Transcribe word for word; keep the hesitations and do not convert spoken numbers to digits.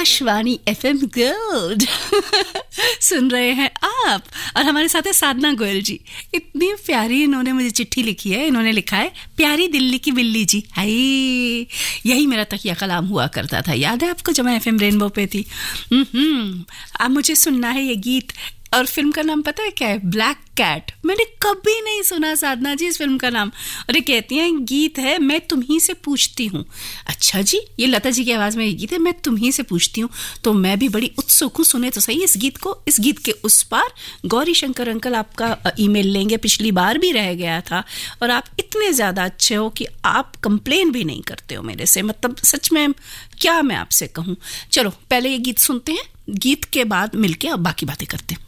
Akashvani FM gold सुन रहे हैं आप, और हमारे साथ है साधना गोयल जी। इतनी प्यारी इन्होंने मुझे चिट्ठी लिखी है। इन्होंने लिखा है, प्यारी दिल्ली की बिल्ली जी, हाय यही मेरा तकिया कलाम हुआ करता था, याद है आपको जब मैं एफएम रेनबो पे थी। हम्म अब मुझे सुनना है ये गीत, और फिल्म का नाम पता है क्या है? Black cat. मैंने कभी नहीं सुना साधना जी इस फिल्म का नाम। और ये कहती हैं गीत है मैं तुम्ही से पूछती हूँ। अच्छा जी, ये लता जी की आवाज में ये गीत है मैं तुम्ही से पूछती हूँ। तो मैं भी बड़ी उत्सुक हूँ, सुने तो सही इस गीत को। इस गीत के उस पार गौरी शंकर अंकल आपका ईमेल लेंगे, पिछली बार भी रह गया था, और आप इतने ज्यादा अच्छे हो कि आप कंप्लेन भी नहीं करते हो मेरे से। मतलब सच में क्या मैं आपसे कहूँ। चलो पहले ये गीत सुनते हैं, गीत के बाद मिलके अब बाकी बातें करते हैं।